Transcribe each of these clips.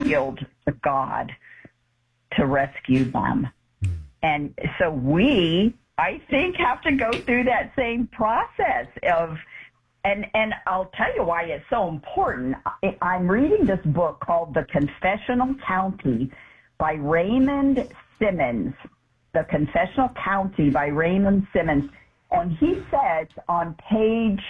appealed to God to rescue them. And so we, I think, have to go through that same process of, and I'll tell you why it's so important. I'm reading this book called The Confessional County by Raymond Simmons. The Confessional County by Raymond Simmons. And he says on page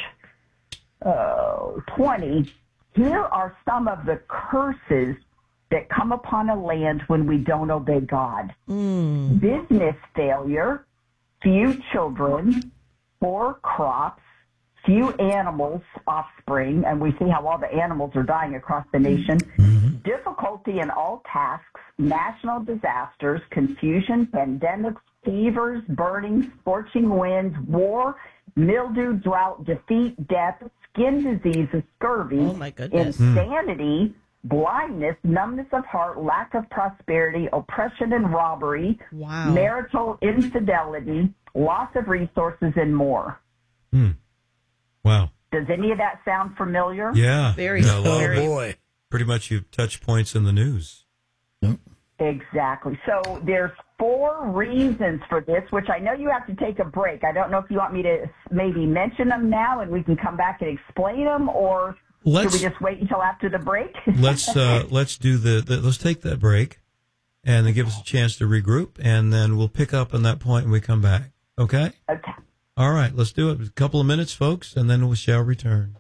20, here are some of the curses that come upon a land when we don't obey God. Business failure, few children, poor crops, few animals, offspring, and we see how all the animals are dying across the nation, difficulty in all tasks, national disasters, confusion, pandemics, fevers, burning, scorching winds, war, mildew, drought, defeat, death, skin diseases, scurvy, insanity, blindness, numbness of heart, lack of prosperity, oppression and robbery, marital infidelity, loss of resources, and more. Wow. Does any of that sound familiar? Yeah. Very. Yeah, Very. Boy. Pretty much you touch points in the news. Exactly. So there's 4 reasons for this, which I know you have to take a break. I don't know if you want me to maybe mention them now and we can come back and explain them, or should we just wait until after the break? let's take that break and then give us a chance to regroup, and then we'll pick up on that point when we come back. Okay? Okay. All right, let's do it. A couple of minutes, folks, and then we shall return.